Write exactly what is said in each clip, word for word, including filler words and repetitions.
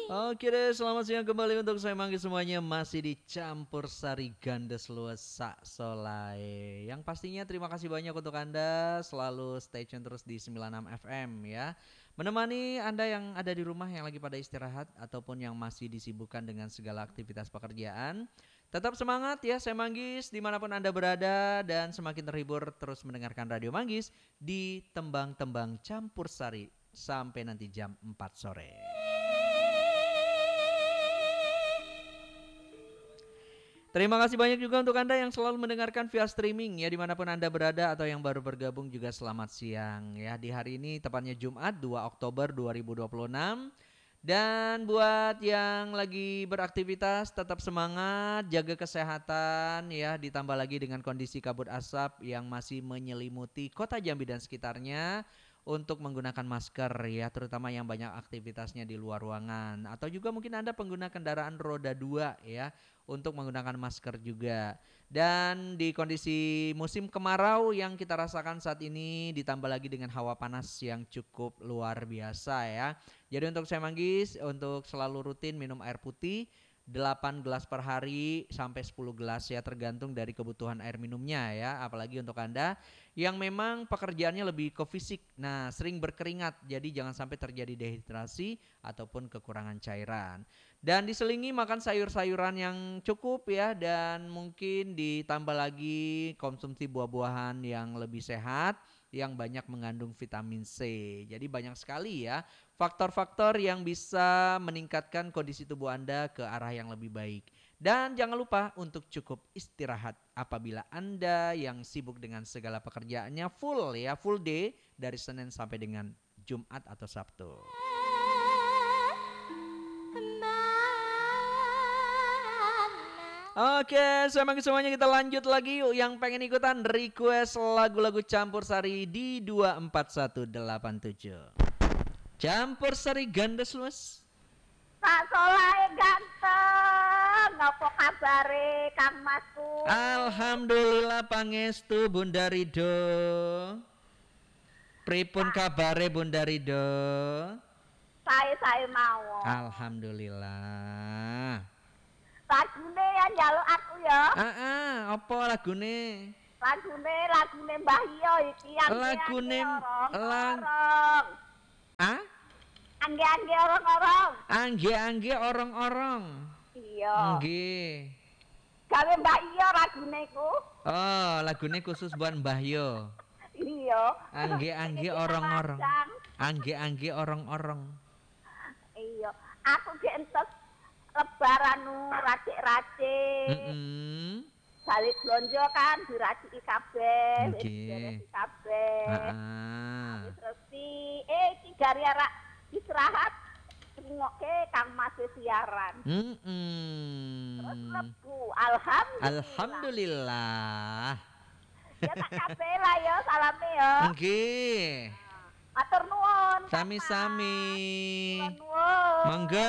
Oke deh, selamat siang kembali untuk saya Manggi semuanya. Masih di Campur Sari Gandes Luas Sak Solai. Yang pastinya terima kasih banyak untuk Anda selalu stay tune terus di sembilan puluh enam F M ya. Menemani Anda yang ada di rumah yang lagi pada istirahat ataupun yang masih disibukkan dengan segala aktivitas pekerjaan. Tetap semangat ya, saya Manggis dimanapun Anda berada dan semakin terhibur terus mendengarkan Radio Manggis di Tembang-Tembang Campur Sari sampai nanti jam empat sore. Terima kasih banyak juga untuk Anda yang selalu mendengarkan via streaming ya dimanapun Anda berada atau yang baru bergabung juga selamat siang ya. Di hari ini tepatnya Jumat dua Oktober dua ribu dua puluh enam. Dan buat yang lagi beraktivitas tetap semangat, jaga kesehatan ya, ditambah lagi dengan kondisi kabut asap yang masih menyelimuti kota Jambi dan sekitarnya. Untuk menggunakan masker ya, terutama yang banyak aktivitasnya di luar ruangan. Atau juga mungkin Anda pengguna kendaraan roda dua ya, untuk menggunakan masker juga. Dan di kondisi musim kemarau yang kita rasakan saat ini ditambah lagi dengan hawa panas yang cukup luar biasa ya. Jadi untuk saya Manggis, untuk selalu rutin minum air putih delapan gelas per hari sampai sepuluh gelas ya, tergantung dari kebutuhan air minumnya ya. Apalagi untuk Anda yang memang pekerjaannya lebih ke fisik, nah sering berkeringat, jadi jangan sampai terjadi dehidrasi ataupun kekurangan cairan. Dan diselingi makan sayur-sayuran yang cukup ya, dan mungkin ditambah lagi konsumsi buah-buahan yang lebih sehat yang banyak mengandung vitamin C. Jadi banyak sekali ya faktor-faktor yang bisa meningkatkan kondisi tubuh Anda ke arah yang lebih baik. Dan jangan lupa untuk cukup istirahat apabila Anda yang sibuk dengan segala pekerjaannya full ya, full day dari Senin sampai dengan Jumat atau Sabtu. Oke, selamat semuanya, kita lanjut lagi yuk. Yang pengen ikutan request lagu-lagu Campur Sari di dua empat satu delapan tujuh. Campur Sari Gandes Luas. Sak Solai ganteng, ngopo kabare Kang Masku? Alhamdulillah pangestu Bunda Rido. Pripun kabare Bunda Rido? Sae-sae mawon. Alhamdulillah. Lagune ya njaluk aku ya. Ah, ah, apa lagune? Lagune lagune Mbah Iyo iki yang Lagune lang Ah? Angge-angge orang-orang. Angge-angge orang-orang. Iya. Nggih. Gawe Mbah Iyo lagune iku. Oh, lagune khusus buat Mbah Yo. Iya. Angge-angge orang-orang. Angge-angge orang-orang. Iya. Aku ge entes lebaran nu racik-racik. Heeh. Balik blonjo kan diraciki kabeh, wis Nggih. diraciki kabeh. Heeh. Wis resi, eh iki gari arek istirahat ngrungokke Kang Mas siaran. Heeh. Terus mlebu, alhamdulillah. Alhamdulillah. Ya tak kabeh lah ya, salame ya. Nggih. Matur nuwun. Sami-sami. Matur nuwun. Mangga.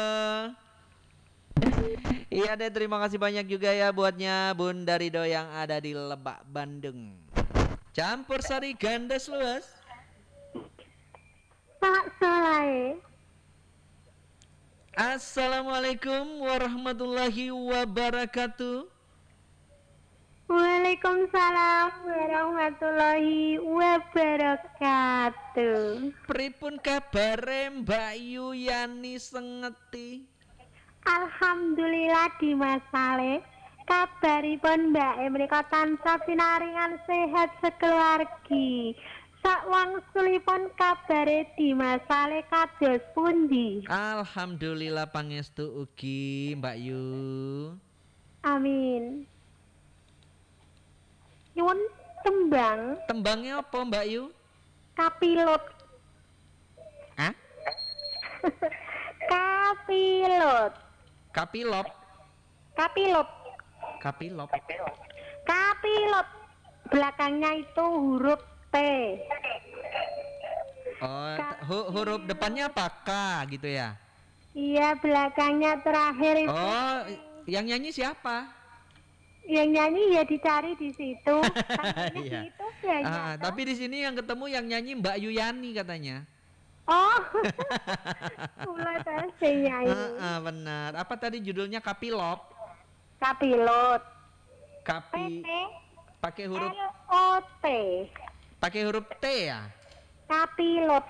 Iya deh, terima kasih banyak juga ya buatnya Bunda Rido yang ada di Lebak, Bandung. Campur Sari Gandes Luas. Sak Solai. Assalamualaikum warahmatullahi wabarakatuh. Waalaikumsalam warahmatullahi wabarakatuh. Pripun kabare Mbak Yuyani Sengeti? Alhamdulillah Dimas Saleh. Kabaripun Mbak menika tansah pinaringan sehat sekeluargi. Sakwangsulipun kabare Dimas Saleh kados pundi? Alhamdulillah pangestu ugi Mbak Yu. Amin. Nyuwun tembang Tembangnya apa Mbak Yu? kapilot. Hah? Kapilot. Kapilop. Kapilot. Kapilop. Kapilot. Belakangnya itu huruf T. Oh, hu- huruf depannya apa? K gitu ya? Iya, belakangnya terakhir itu. Oh, yang nyanyi siapa? Yang nyanyi ya dicari di situ. Kan Iya. di situ ya. Ah, tapi di sini yang ketemu yang nyanyi Mbak Yuyani katanya. Oh, kula ta sing nyanyi. Heeh, benar. Apa tadi judulnya Kapilot? Kapilot. Kapi P T pakai huruf L O T. pakai huruf T ya? Kapilot.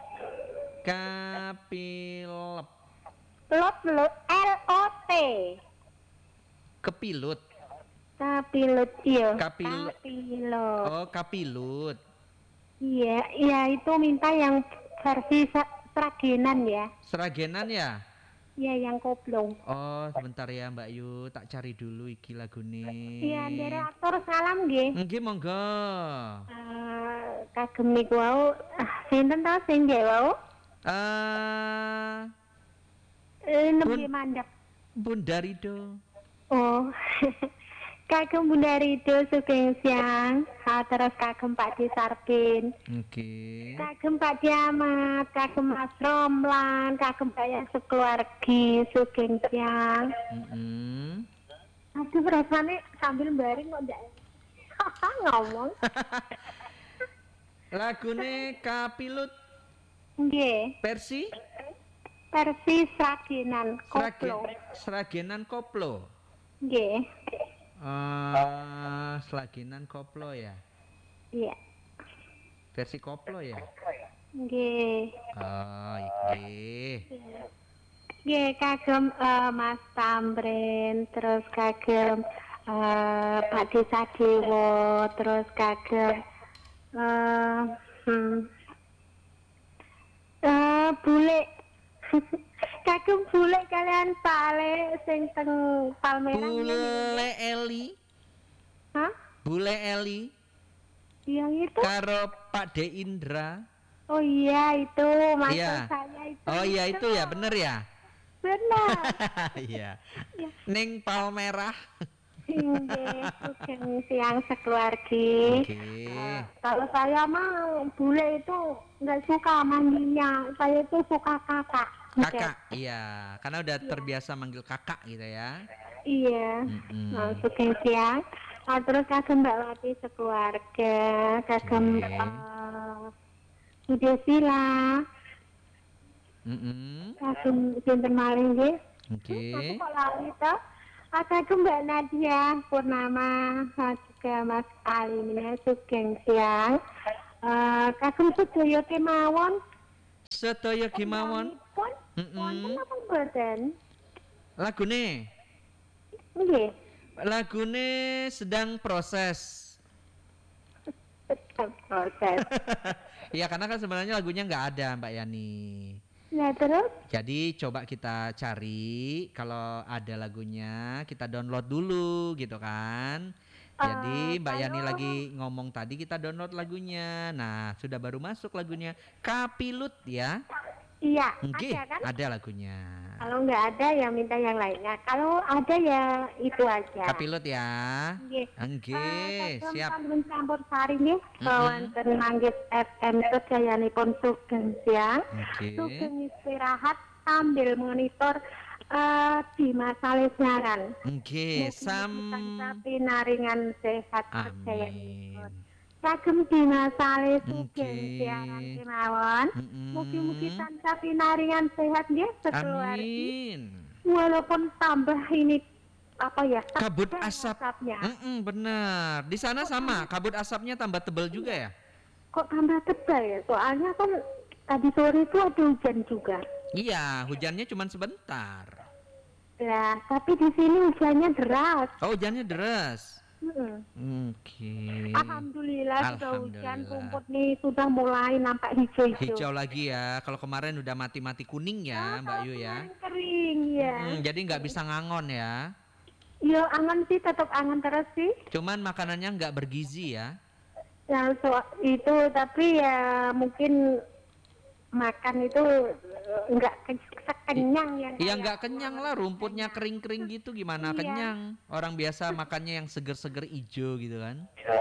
Kapilot. Lot lot L O T. Kepilut. Kapilot iya. Kapil- Kapilot. Oh, kapilut. Iya, iya itu minta yang versi sa- seragenan ya. Seragenan ya? Iya yang koplo. Oh, sebentar ya Mbak Yu, tak cari dulu iki lagune. Iya, ndere aktor salam nggih. Nggih, monggo. Eh, kagem niku wau, ah, sinten ta sing nggih wau? Eh, Eh, nembe Bun- mandek. Bunda Rido. Oh. Kagem Bunda Rido Sugeng Siang, ah, terus kagem Pak D Sarpin, Oke. kagem Pak D Ahmad, kagem Mas Romlan, kagem Bayan sekeluargi Sugeng Siang. Mm-mm. Aduh rasanya sambil baring kok ndak ngomong. Lagune Kapilut Nggih, versi versi seragenan Seragen, koplo. Seragenan Koplo. Nggih. Eh, Seragenan Koplo ya. Iya. Versi Koplo ya. Nggih. Oh, iki. Nggih kagem eh, Mas Tamrin, terus kagem eh, Pak Desa Dewo, terus kagem eh hmm, eh, bule kagem bule kalian Pak Ale sing teng Palmerah. Bule Eli, Hah? Bule Eli Yang itu? karo Pak De Indra. Oh iya itu maksud Iya. saya itu. Oh iya itu ya, bener ya? Benar. Iya. Ya. Ning Palmerah. Nggih, sugeng siang sekeluargi. Oke. Eh, kalau saya mah bule itu nggak suka manggilnya, saya itu suka kakak. Kakak, iya. Karena udah terbiasa manggil kakak gitu ya. Iya. Mm-mm. Nah, sugeng siang. Nah, terus kagem Mbak Wati sekeluarga, kagem Oke. eh, Bu Desila, Mm-mm. kagem sinten malih nggih. Oke. Aku kok lali toh. Kagem Mbak Nadia Purnama, ah, juga Mas Ali sugeng siang. Eh, kagem sedaya kemawon. Sedaya kemawon. Pun, Mm-mm. wonten apa mboten? Lagune, Nggih. lagune sedang proses. Tetap proses. Iya karena kan sebenarnya lagunya nggak ada Mbak Yani. Nah terus? Jadi coba kita cari kalau ada lagunya kita download dulu gitu kan. Jadi Eh, Mbak Yani kalau- lagi ngomong tadi kita download lagunya. Nah sudah baru masuk lagunya Kapilut ya. Iya, Nggih, ada kan? ada lagunya. Kalau nggak ada ya minta yang lainnya. Kalau ada ya itu aja. Kapilut ya. Nggih. Nggih, siap. Kagem campur sari nggih, Mm-mm. wonten Manggis F M sedayanipun sugeng siang. Oke. Sugeng istirahat sambil monitor eh di masa siaran. Nggih, sam Tapi naringan sehat percaya. Amin. Kagem dina sale sugeng Nggih. siaran kemawon. Mm-mm. Mugi-mugi tansah pinaringan sehat nggih sekeluarga. Amin. Walaupun tambah ini apa ya? Kabut tebal asap. asapnya. Mm-mm, benar. Di sana sama, kabut asapnya tambah tebal juga ya? Kok tambah tebal ya? Soalnya kan tadi sore itu ada hujan juga. Iya, hujannya cuma sebentar. Lah, tapi di sini hujannya deras. Oh, hujannya deras. Mm-mm. Oke. Alhamdulillah sudah hujan, Alhamdulillah. rumput nih sudah mulai nampak hijau-hijau. Hijau lagi ya. Kalau kemarin udah mati-mati kuning ya, Mbak Yu ya. Kemarin kering ya. Hmm, jadi nggak bisa ngangon ya. Ya angan sih tetap angan terus sih. Cuman makanannya nggak bergizi ya. Ya so, itu tapi ya mungkin makan itu eh, nggak ke- sekenyang ya. Iya kayak nggak kenyang lah, rumputnya kering-kering gitu gimana Iya. kenyang. Orang biasa makannya yang seger-seger ijo gitu kan.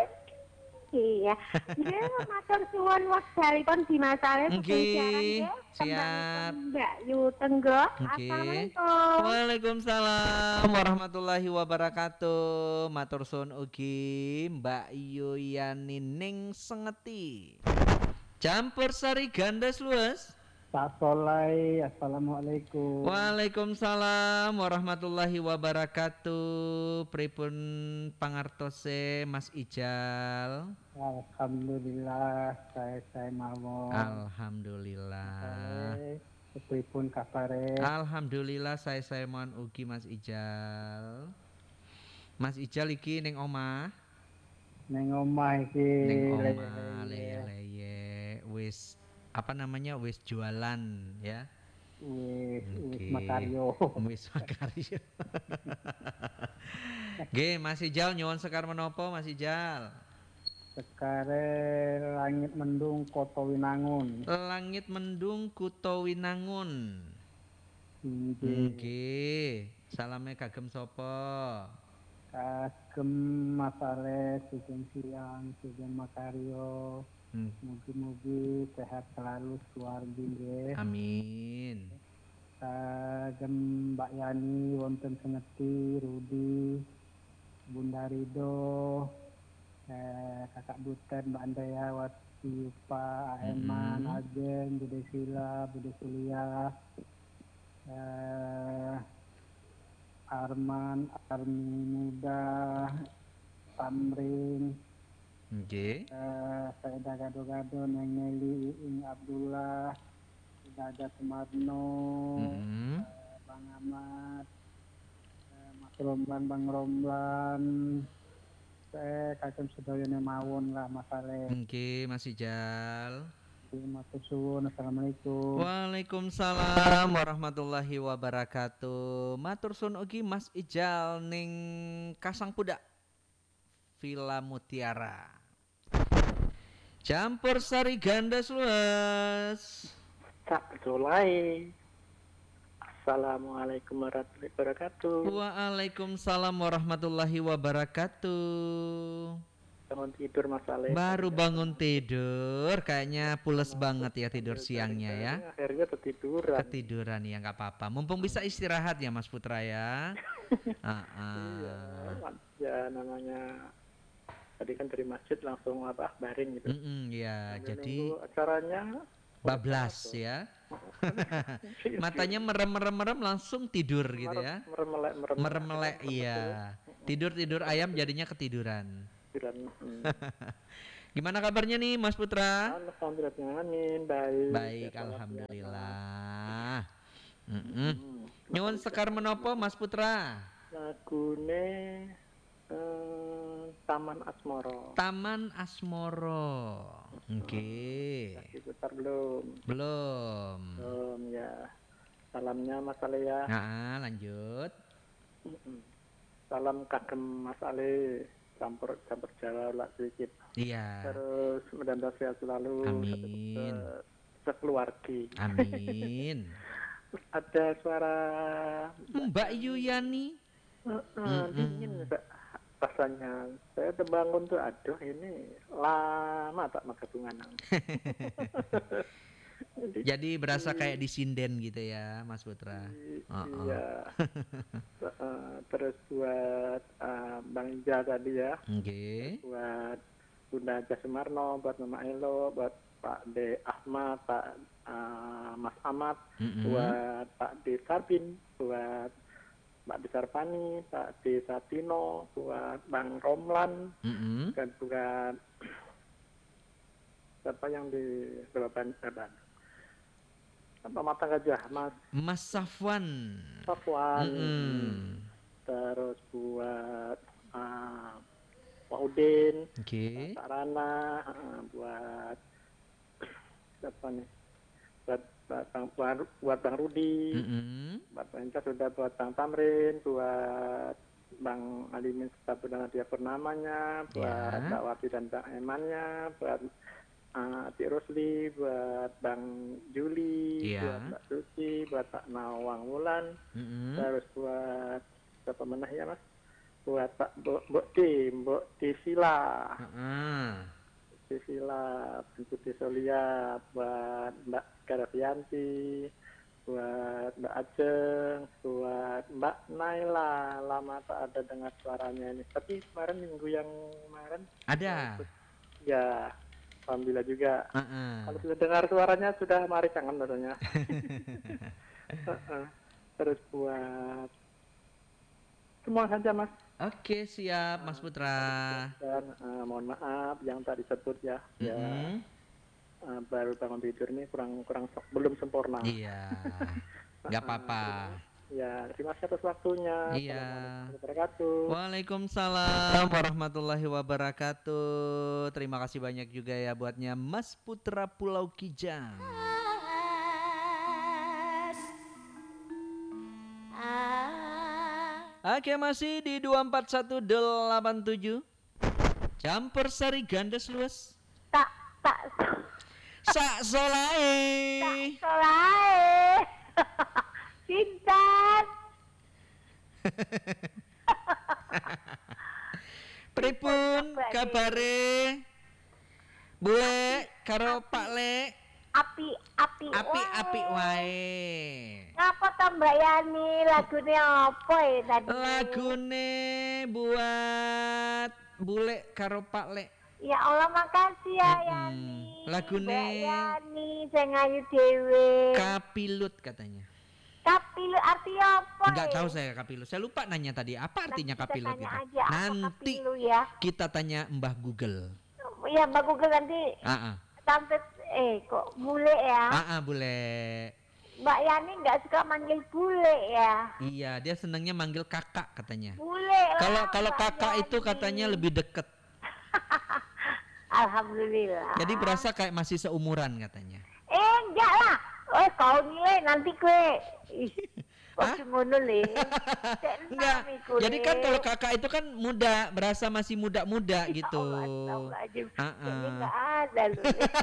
Iya. Ya matur suwun wekdalipun di masale Nggih, ya. siap. Mbak Yu Tenggo. Oke. Assalamualaikum. Waalaikumsalam warahmatullahi wabarakatuh. Matur suwun ugi Mbak Yuyani Ning Sengeti. Campur sari gandes luas. Pak Solai, assalamualaikum. Waalaikumsalam warahmatullahi wabarakatuh. Pripun pangartose Mas Ijal? Alhamdulillah, saya saya mawon. Alhamdulillah. Pripun kabare? Alhamdulillah saya saya mohon ugi Mas Ijal. Mas Ijal iki ning omah. Neng omah iki. Ning omah leye-leye wis apa namanya wis jualan ya. Wis wis Oke. makaryo. Wis makaryo. Nggih, Mas Ijal nyuwun sekar menapa Mas Ijal? Sekare langit mendung kota Winangun. Langit mendung kuto Winangun. Nggih. Nggih. Salame kagem sapa? Kagem masare sugeng siang, sugeng makaryo. Hmm. Mugi-mugi sehat selalu suwargi nggih. Amin. Kagem Mbak Yani wonten Sengeti, Rudi, Bunda Rido, eh, Kakak Butet, Mbak Andayawati, Pak Eman, Mm-mm. Agen, Bude Sila, Bude Sulia, eh, Arman, Armi Muda, Tamrin, Nggih. eh, Saida Gado-Gado, Neng Nelly, Iing Abdullah, Dada Sumarno, Mm-mm. eh, Bang Ahmad, eh, Mas Romlan, Bang Romlan, saya kagem sedayane mawon lah masale. Nggih, Mas Ijal. Matur suwun, assalamualaikum. Waalaikumsalam warahmatullahi wabarakatuh. Matur suwun ugi Mas Ijal ning Kasang Pudak Villa Mutiara. Campur sari gandes luas. Cak Solai. Assalamualaikum warahmatullahi wabarakatuh. Waalaikumsalam warahmatullahi wabarakatuh. Bangun tidur Mas Ale. Baru bangun tidur, kayaknya pules banget ya tidur siangnya ya. Akhirnya ketiduran. Ketiduran ya nggak apa-apa. Mumpung bisa istirahat ya Mas Putra ya. Ah, Iya, ah. ya namanya tadi kan dari masjid langsung apa baring gitu. Mm-mm, ya, Sambil jadi nunggu acaranya bablas ya. Matanya merem-merem-merem langsung tidur gitu ya. Meremelek meremelek. Meremelek iya. Tidur-tidur ayam jadinya ketiduran. Tiduran. Hmm. Gimana kabarnya nih Mas Putra? Alhamdulillah, amin, baik. Baik, Ya, alhamdulillah. Mm-mm. Hmm. Nyuwun sekar menopo Mas Putra? Lagune eh, Taman Asmoro. Taman Asmoro. Oke. Diputar belum? Belum. Belum ya. Salamnya Mas Ale ya. Nah, lanjut. Mm-mm. Salam kagem Mas Ale. Campur campur Jawa lah sedikit. Iya. Terus mudah-mudahan sehat selalu. Amin. Se- Sekeluargi. Amin. Terus ada suara Mbak Yuyani. uh, Mm-mm. dingin Mbak. Rasanya saya terbangun tuh aduh ini lama tak makan bunga. Jadi Jadi berasa kayak disinden gitu ya Mas Putra. i- Uh-uh. iya. Uh, terus buat uh, Bang Ija tadi ya, Oke. buat Bunda Aja Sumarno, buat Mama Elo, buat Pak D Ahmad, Pak uh, Mas Ahmad, Mm-mm. buat Pak D Sarpin, buat Pak D Sarpani, Pak D Satino, buat Bang Romlan, Mm-mm. dan buat siapa yang di Baban Baban apa mata gajah Mas Mas Safwan. Safwan. Mm-mm. Terus buat uh, Pak Udin, Oke. Pak Rana, uh, buat siapa nih? Buat buat Bang, buat, buat Bang Rudi, Mm-mm. buat Bang Inca sudah buat Bang Tamrin, buat Bang Alimin serta Bunda Nadia Purnamanya, buat Ya. Mbak Wati dan Bang Emannya, buat uh, Cik Rusli, buat Bang Juli, Iya. buat Mbak Suci, buat Pak Nawang Wulan, Mm-mm. terus buat siapa menah ya Mas? Buat Pak Mbok Mbok D, Mbok D Sila, Heeh. D Sila, Putri Solia, buat Mbak Karavianti, buat Mbak Ajeng, buat Mbak Naila. Lama tak ada dengar suaranya ini. Tapi kemarin minggu yang kemarin Ada. ya Alhamdulillah juga. Heeh. Kalau sudah dengar suaranya sudah mari kangen rasanya. Heeh. Terus buat semua saja Mas. Oke, siap Mas Putra. Dan eh, mohon maaf yang tadi sebut ya. Ya Mm-mm. eh, baru bangun tidur ini kurang kurang se- belum sempurna. Iya. Gak apa-apa. Ya, terima kasih atas waktunya. Iya. Assalamualaikum warahmatullahi wabarakatuh. Waalaikumsalam warahmatullahi wabarakatuh. Terima kasih banyak juga ya buatnya Mas Putra Pulau Kijang. Oke, masih di dua empat satu delapan tujuh. Campur sari gandes luas. Tak tak Sak solai. solai. Cintan. Pripun kabare? Bule karo Pak Le. Api api Api-api wae. Ngapa ta Mbak Yani lagune apa ya tadi? Lagune buat bule karo Pak Le. Ya Allah makasih ya Mm-mm. Yani. Lagune- Mbak Yani sing ayu dhewe. Kapilut katanya. Kapilu artinya apa? Enggak ya? tahu saya kapilut. Saya lupa nanya tadi apa artinya Nanti kita kapilut tanya itu. aja apa Nanti kapilu ya. kita tanya Mbah Google. Ya Mbak Google nanti Ah, ah. tante eh kok bule ya. Ah, ah, bule. Mbak Yani nggak suka manggil bule ya. Iya, dia senangnya manggil kakak katanya. Bule lah, Kalau kalau Mbak kakak itu Yani. katanya lebih deket. Alhamdulillah. Jadi berasa kayak masih seumuran katanya. Eh enggak lah. Oh kau nilai nanti kue. Ih, Hah? kok ngono le. Cek Enggak. enam iku, Jadi Le. kan kalau kakak itu kan muda, berasa masih muda-muda Ya gitu. Allah, astagfirullahaladzim. Ah, ah. Ini enggak ada lu.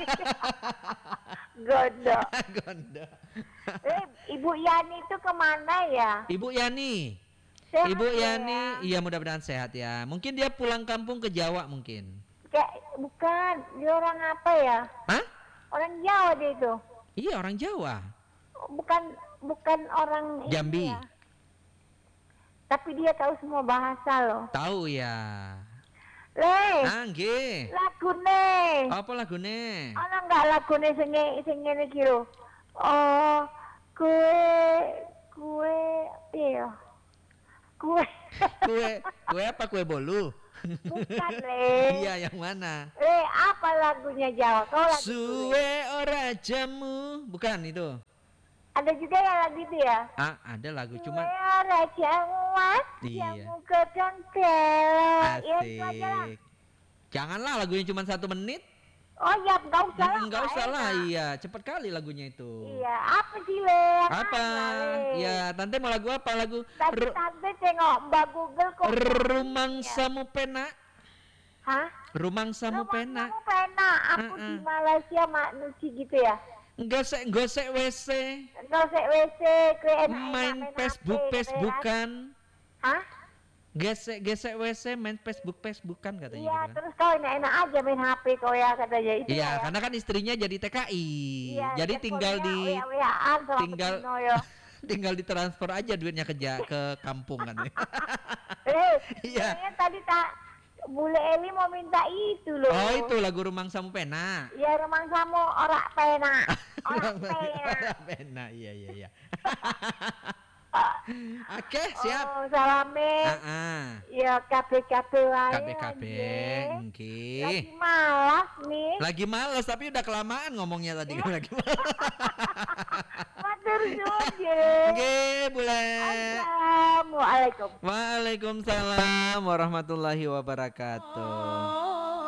Gondok. Gondo. Eh, Ibu Yani itu kemana ya? Ibu Yani. Sehat Ibu ya? Yani, iya mudah-mudahan sehat ya. Mungkin dia pulang kampung ke Jawa mungkin. Kayak bukan, dia orang apa ya? Hah? Orang Jawa dia itu. Iya, orang Jawa. Bukan bukan orang ini Jambi. ya. Tapi dia tahu semua bahasa loh. Tahu ya. Le, Ah, nggih. lagune. Apa lagune? Ana enggak lagune sing sing ngene iki lho. Oh, kue kue iya. Kue Kue, kue apa kue bolu? bukan le. Iya, yang mana? Le, apa lagunya Jawa? Kau lagu kue. Suwe ora jamu. Bukan itu. Ada juga yang lagu itu ya? Ah, ada lagu Kue cuman ora jamu, Iya. jamu gedang telo. Ya itu aja lah. asik. Janganlah lagunya cuma satu menit. Oh ya, enggak usah lah. Enggak usah lah, enak. iya. Cepet kali lagunya itu. Iya, apa sih le? Yang Apa? mana, Le? Ya, tante mau lagu apa? Lagu Tadi Ru- tante tengok Mbak Google kok. Rumang Samu Pena. Hah? Rumang Samu Rumah Pena. kamu pena. Aku di Uh-uh. Malaysia mak nuci gitu ya. Gosek gosek W C. Enggak usah W C, kue enak-enak Main Facebook H P, Facebookan. Hah? Gesek gesek W C main Facebook Facebookan katanya Iya, gitu kan. terus kau enak-enak aja main H P kau ya katanya itu. Iya, ya. karena kan istrinya jadi T K I. Iya, Jadi tinggal di W-W-an sama tinggal- Petino, yo. tinggal ditransfer aja duitnya ke ja- ke kampung kan. Eh, Iya. kayaknya tadi tak Bule Eli mau minta itu loh. Oh, itu lagu Rumang Samu Pena. Ya remang samu orak pena. Orak pena. Orang Pena, iya iya iya. Oke, siap. Oh, salame. Heeh. Ya kabe-kabe wae. K B K B, lagi. nggih. Lagi malas nih. Lagi males tapi udah kelamaan ngomongnya tadi lagi males. Matur suwun ya. Nggih, Bule. Assalamualaikum. Waalaikumsalam warahmatullahi wabarakatuh.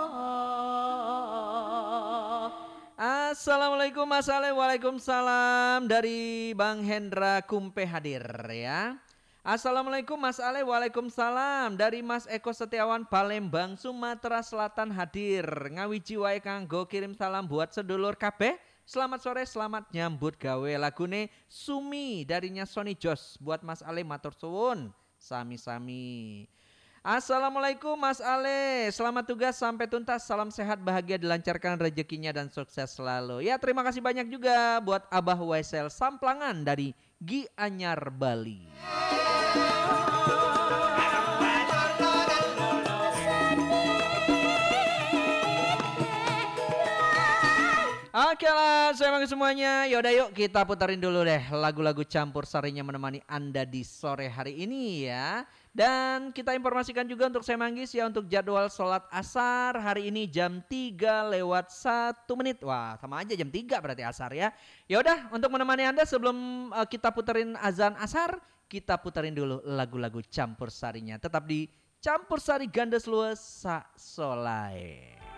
Assalamualaikum Mas Ale, waalaikumsalam dari Bang Hendra Kumpe hadir ya. Assalamualaikum Mas Ale, waalaikumsalam dari Mas Eko Setiawan Palembang Sumatera Selatan hadir. Ngawiji wae kanggo kirim salam buat sedulur kabeh. Selamat sore, selamat nyambut gawe lagune Sumi darinya Sony Jos buat Mas Ale matur suwun. Sami-sami. Assalamualaikum Mas Ale, selamat tugas sampai tuntas, salam sehat, bahagia, dilancarkan rezekinya dan sukses selalu. Ya terima kasih banyak juga buat Abah Waisel Samplangan dari Gianyar Bali. Oke lah, saya emang semuanya. Yaudah yuk kita putarin dulu deh lagu-lagu campur sarinya menemani Anda di sore hari ini ya. Dan kita informasikan juga untuk saya Manggis ya untuk jadwal sholat asar hari ini jam tiga lewat satu menit. Wah sama aja jam tiga berarti asar ya. Yaudah untuk menemani Anda sebelum uh, kita puterin azan asar, kita puterin dulu lagu-lagu campur sarinya. Tetap di Campur Sari Gandes Luas Sak Solai.